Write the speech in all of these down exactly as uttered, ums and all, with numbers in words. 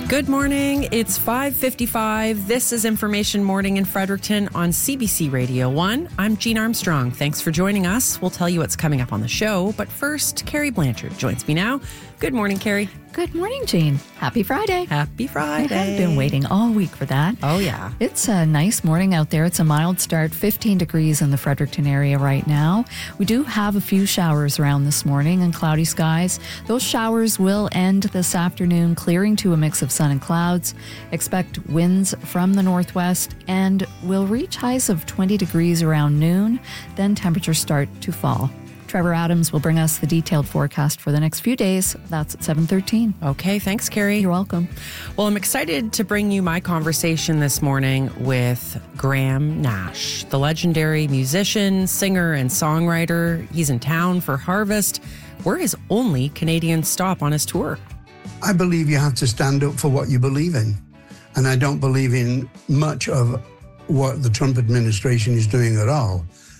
Good morning. It's five fifty-five. This is Information Morning in Fredericton on C B C Radio one. I'm Jean Armstrong. Thanks for joining us. We'll tell you what's coming up on the show. But first, Carrie Blanchard joins me now. Good morning, Carrie. Good morning, Jean. Happy Friday. Happy Friday. I've been waiting all week for that. Oh, yeah. It's a nice morning out there. It's a mild start, fifteen degrees in the Fredericton area right now. We do have a few showers around this morning and cloudy skies. Those showers will end this afternoon, clearing to a mix of sun and clouds. Expect winds from the northwest and will reach highs of twenty degrees around noon. Then temperatures start to fall. Trevor Adams will bring us the detailed forecast for the next few days. That's at seven thirteen. Okay, thanks, Carrie. You're welcome. Well, I'm excited to bring you my conversation this morning with Graham Nash, the legendary musician, singer, and songwriter. He's in town for Harvest. We're his only Canadian stop on his tour. I believe you have to stand up for what you believe in. And I don't believe in much of what the Trump administration is doing at all.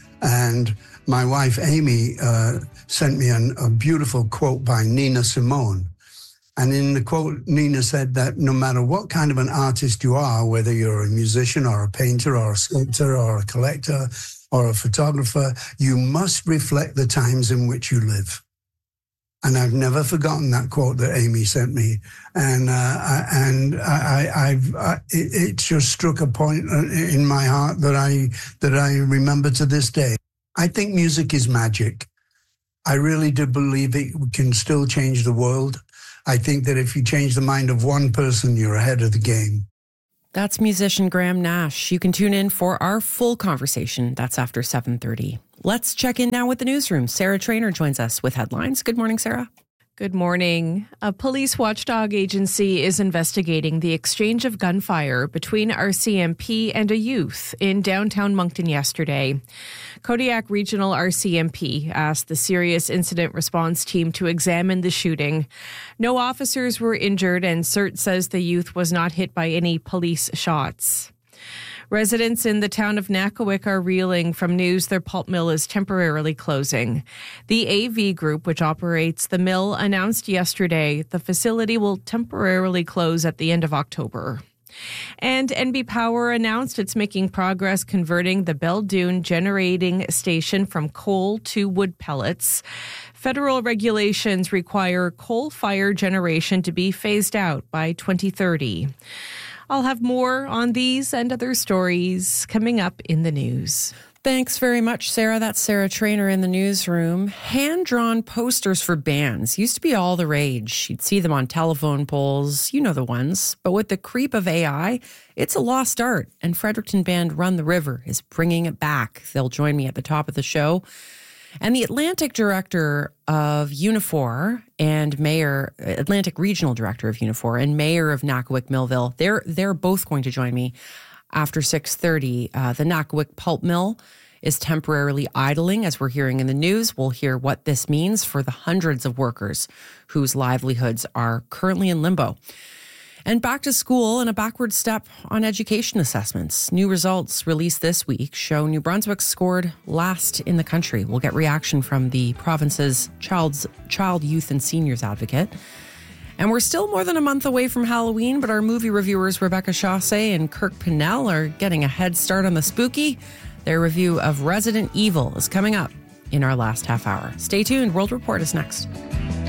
And my wife, Amy, uh, sent me an, a beautiful quote by Nina Simone. And in the quote, Nina said that no matter what kind of an artist you are, whether you're a musician or a painter or a sculptor or a collector or a photographer, you must reflect the times in which you live. And I've never forgotten that quote that Amy sent me. And uh, I, and I, I've I, it, it just struck a point in my heart that I that I remember to this day. I think music is magic. I really do believe it can still change the world. I think that if you change the mind of one person, you're ahead of the game. That's musician Graham Nash. You can tune in for our full conversation. That's after seven thirty. Let's check in now with the newsroom. Sarah Trainer joins us with headlines. Good morning, Sarah. Good morning. A police watchdog agency is investigating the exchange of gunfire between R C M P and a youth in downtown Moncton yesterday. Kodiak Regional R C M P asked the Serious Incident Response Team to examine the shooting. No officers were injured, and C I R T says the youth was not hit by any police shots. Residents in the town of Nakawik are reeling from news their pulp mill is temporarily closing. The A V Group, which operates the mill, announced yesterday the facility will temporarily close at the end of October. And N B Power announced it's making progress converting the Belledune generating station from coal to wood pellets. Federal regulations require coal-fired generation to be phased out by twenty thirty. I'll have more on these and other stories coming up in the news. Thanks very much, Sarah. That's Sarah Trainer in the newsroom. Hand-drawn posters for bands used to be all the rage. You'd see them on telephone poles, you know the ones. But with the creep of A I, it's a lost art. And Fredericton band Run the River is bringing it back. They'll join me at the top of the show. And the Atlantic director of Unifor and mayor, Atlantic regional director of Unifor and mayor of Nakawik Millville, they're they're both going to join me after six thirty. Uh, the Nakawik pulp mill is temporarily idling, as we're hearing in the news. We'll hear what this means for the hundreds of workers whose livelihoods are currently in limbo. And back to school and a backward step on education assessments. New results released this week show New Brunswick scored last in the country. We'll get reaction from the province's child's, child, youth, and seniors advocate. And we're still more than a month away from Halloween, but our movie reviewers Rebecca Chaussee and Kirk Pinnell are getting a head start on the spooky. Their review of Resident Evil is coming up in our last half hour. Stay tuned. World Report is next.